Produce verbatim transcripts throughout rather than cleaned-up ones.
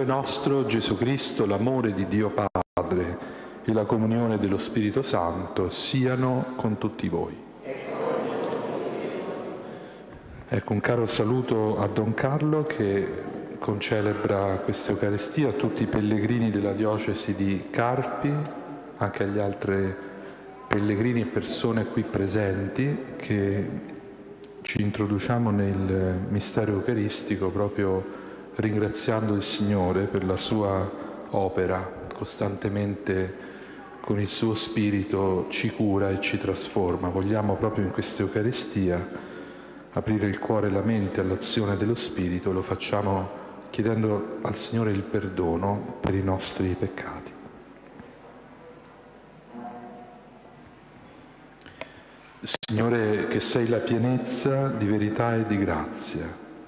Signore nostro Gesù Cristo, l'amore di Dio Padre e la comunione dello Spirito Santo siano con tutti voi. Ecco, un caro saluto a Don Carlo che concelebra questa Eucaristia, a tutti i pellegrini della diocesi di Carpi, anche agli altri pellegrini e persone qui presenti che ci introduciamo nel mistero eucaristico proprio ringraziando il Signore per la sua opera, costantemente con il suo spirito ci cura e ci trasforma. Vogliamo proprio in questa Eucaristia aprire il cuore e la mente all'azione dello Spirito, lo facciamo chiedendo al Signore il perdono per i nostri peccati. Signore, che sei la pienezza di verità e di grazia,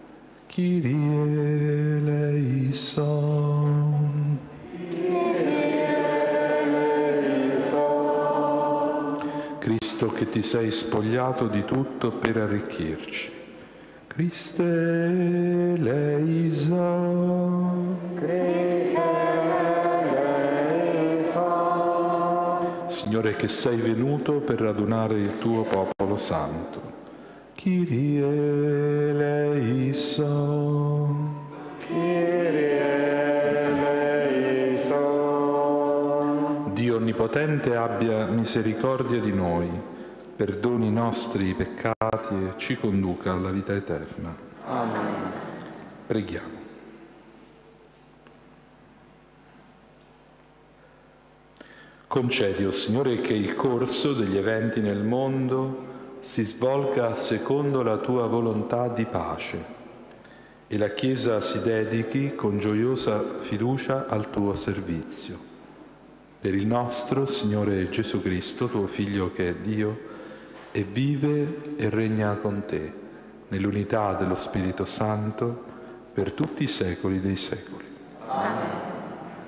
Kyrie eleison. Cristo, che ti sei spogliato di tutto per arricchirci. Christe eleison. Signore, che sei venuto per radunare il tuo popolo santo. Kyrie eleison. Dio Onnipotente abbia misericordia di noi, perdoni i nostri peccati e ci conduca alla vita eterna. Amen. Preghiamo. Concedi, o Signore, che il corso degli eventi nel mondo si svolga secondo la tua volontà di pace e la Chiesa si dedichi con gioiosa fiducia al tuo servizio. Per il nostro Signore Gesù Cristo, tuo Figlio che è Dio, e vive e regna con te, nell'unità dello Spirito Santo, per tutti i secoli dei secoli. Amen.